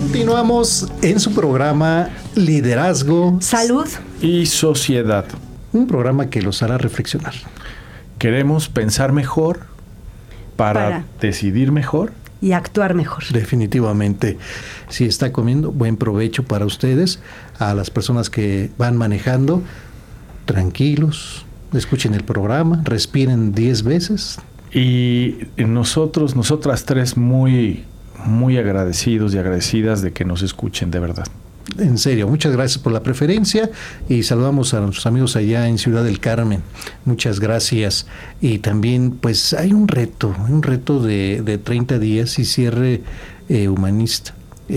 Continuamos en su programa Liderazgo, Salud y Sociedad. Un programa que los hará reflexionar. Queremos pensar mejor para decidir mejor y actuar mejor. Definitivamente. Si está comiendo, buen provecho para ustedes. A las personas que van manejando, tranquilos, escuchen el programa, respiren 10 veces. Y nosotras tres muy agradecidos y agradecidas de que nos escuchen, de verdad. En serio, muchas gracias por la preferencia y saludamos a nuestros amigos allá en Ciudad del Carmen. Muchas gracias. Y también, pues, hay un reto de 30 días y cierre humanista.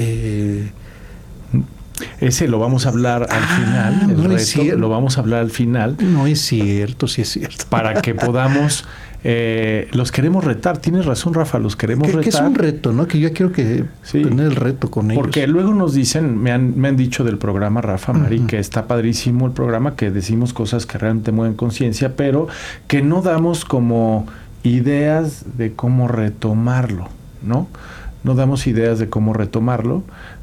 Ese lo vamos a hablar al final. El no reto lo vamos a hablar al final. No es cierto, sí es cierto. Para que podamos... los queremos retar. Tienes razón, Rafa, los queremos retar. Que es un reto, ¿no? Que yo quiero tener el reto con ellos. Porque luego nos dicen, me han dicho del programa, Rafa, Mari, que está padrísimo el programa, que decimos cosas que realmente mueven conciencia, pero que no damos como ideas de cómo retomarlo, ¿no? No damos ideas de cómo retomarlo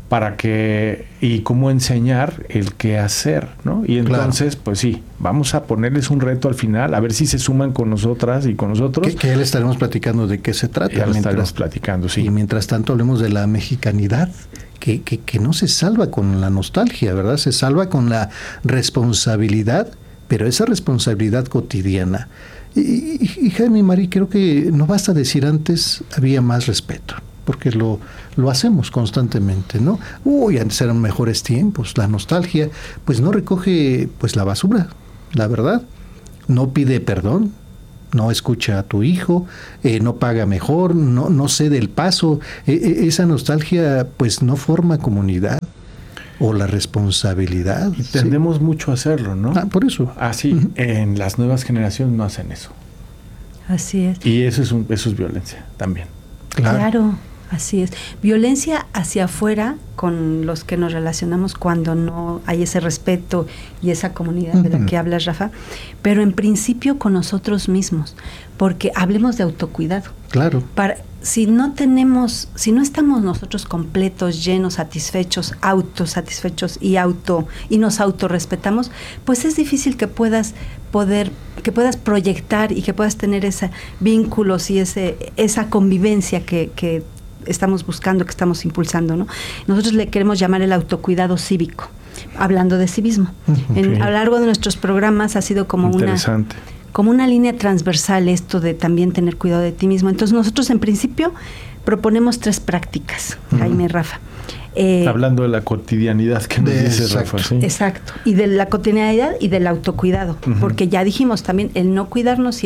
y cómo enseñar el qué hacer, ¿no? Y entonces, pues sí, vamos a ponerles un reto al final, a ver si se suman con nosotras y con nosotros. Que ya le estaremos platicando de qué se trata. Ya lo estaremos platicando, sí. Y mientras tanto hablemos de la mexicanidad, que no se salva con la nostalgia, ¿verdad? Se salva con la responsabilidad, pero esa responsabilidad cotidiana. Y Jaime y Mari, creo que no basta decir antes había más respeto, porque lo hacemos constantemente, ¿no? Antes eran mejores tiempos. La nostalgia, pues no recoge pues la basura, la verdad. No pide perdón, no escucha a tu hijo, no paga mejor, no cede el paso. Esa nostalgia pues no forma comunidad o la responsabilidad. Y tendemos mucho a hacerlo, ¿no? Por eso. Así, en las nuevas generaciones no hacen eso. Así es. Y eso es violencia también. Claro. Así es. Violencia hacia afuera con los que nos relacionamos cuando no hay ese respeto y esa comunidad de la que hablas, Rafa, pero en principio con nosotros mismos, porque hablemos de autocuidado. Claro. Si no estamos nosotros completos, llenos, satisfechos, autosatisfechos y nos autorrespetamos, pues es difícil que puedas proyectar y que puedas tener esos vínculos y esa convivencia que estamos buscando, que estamos impulsando, ¿no? Nosotros le queremos llamar el autocuidado cívico, hablando de civismo. A lo largo de nuestros programas ha sido como una línea transversal esto de también tener cuidado de ti mismo. Entonces nosotros en principio proponemos 3 prácticas, Jaime y Rafa. Hablando de la cotidianidad que nos dice Rafa. ¿Sí? Exacto, y de la cotidianidad y del autocuidado, porque ya dijimos también el no cuidarnos y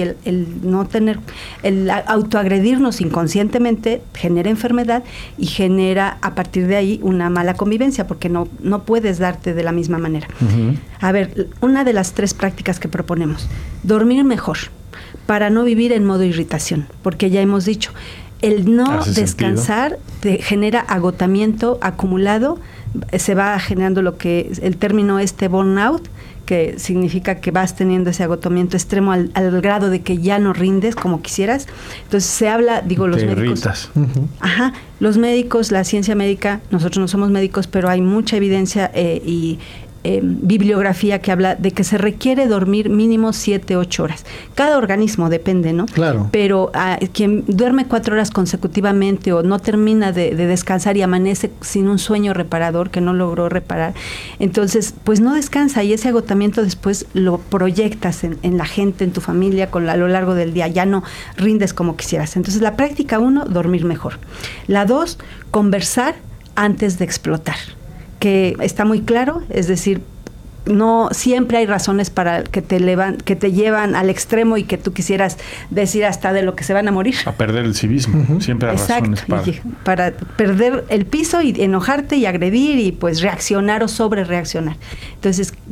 el autoagredirnos inconscientemente genera enfermedad y genera a partir de ahí una mala convivencia, porque no puedes darte de la misma manera. A ver, una de las 3 prácticas que proponemos, dormir mejor, para no vivir en modo irritación, porque ya hemos dicho, el no descansar te genera agotamiento acumulado, se va generando lo que el término burnout, que significa que vas teniendo ese agotamiento extremo al grado de que ya no rindes como quisieras. Entonces se habla, los médicos. Los médicos, la ciencia médica, nosotros no somos médicos, pero hay mucha evidencia y bibliografía que habla de que se requiere dormir mínimo 7-8 horas. Cada organismo depende, ¿no? Claro. Pero quien duerme 4 horas consecutivamente o no termina de descansar y amanece sin un sueño reparador que no logró reparar, entonces pues no descansa y ese agotamiento después lo proyectas en la gente, en tu familia, a lo largo del día, ya no rindes como quisieras. Entonces la práctica 1, dormir mejor. La 2, conversar antes de explotar, que está muy claro, es decir, no siempre hay razones para que te llevan al extremo y que tú quisieras decir hasta de lo que se van a morir. A perder el civismo, siempre hay razones para perder el piso y enojarte y agredir y pues reaccionar o sobre reaccionar. Entonces,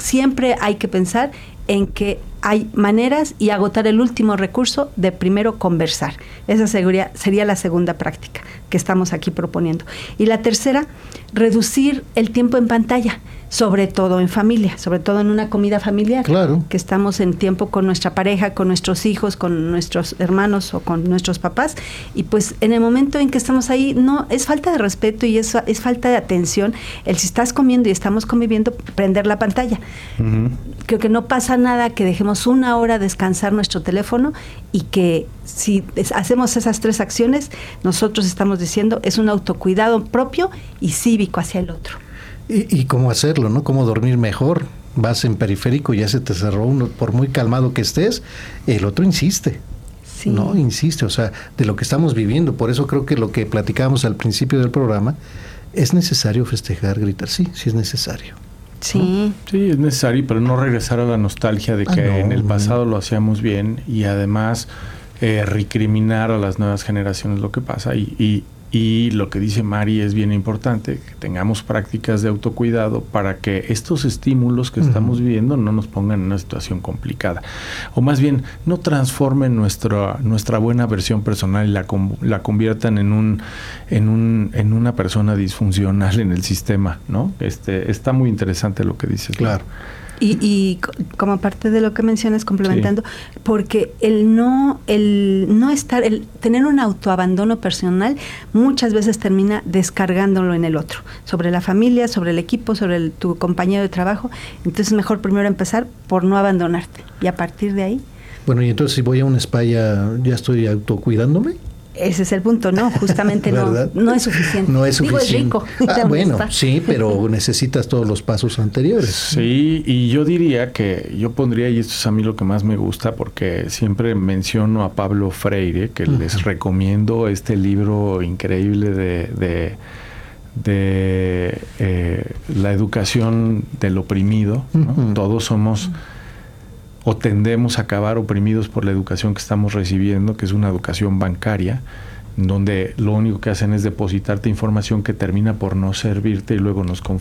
siempre hay que pensar en que hay maneras y agotar el último recurso de primero conversar. Esa sería la segunda práctica que estamos aquí proponiendo. Y la tercera, reducir el tiempo en pantalla, sobre todo en familia, sobre todo en una comida familiar. Claro. Que estamos en tiempo con nuestra pareja, con nuestros hijos, con nuestros hermanos o con nuestros papás. Y pues en el momento en que estamos ahí, no es falta de respeto y es falta de atención. Si estás comiendo y estamos conviviendo, prender la pantalla. Uh-huh. Creo que no pasa nada que dejemos una hora descansar nuestro teléfono y que si hacemos esas 3 acciones, nosotros estamos diciendo es un autocuidado propio y cívico hacia el otro. Y cómo hacerlo, ¿no? Cómo dormir mejor. Vas en periférico, ya se te cerró uno, por muy calmado que estés, el otro insiste. Sí. No, insiste, o sea, de lo que estamos viviendo. Por eso creo que lo que platicábamos al principio del programa, es necesario festejar, gritar. Sí, sí es necesario. Sí. ¿No? Sí, es necesario, pero no regresar a la nostalgia de que en el pasado lo hacíamos bien y además recriminar a las nuevas generaciones lo que pasa. Y lo que dice Mari es bien importante, que tengamos prácticas de autocuidado para que estos estímulos que estamos viviendo no nos pongan en una situación complicada. O más bien, no transformen nuestra buena versión personal y la conviertan en una persona disfuncional en el sistema, ¿no? Está muy interesante lo que dices. Claro. Y como parte de lo que mencionas, complementando, sí. Porque el tener un autoabandono personal muchas veces termina descargándolo en el otro, sobre la familia, sobre el equipo, sobre tu compañero de trabajo. Entonces mejor primero empezar por no abandonarte y a partir de ahí. Bueno, y entonces si voy a un spa ya estoy autocuidándome. Ese es el punto, ¿no? Justamente no es suficiente. No es suficiente. Digo, es rico. Bueno, sí, pero necesitas todos los pasos anteriores. Sí, y yo diría que yo pondría, y esto es a mí lo que más me gusta, porque siempre menciono a Pablo Freire, que les recomiendo este libro increíble de la educación del oprimido, ¿no? Todos somos... o tendemos a acabar oprimidos por la educación que estamos recibiendo, que es una educación bancaria, donde lo único que hacen es depositarte información que termina por no servirte y luego nos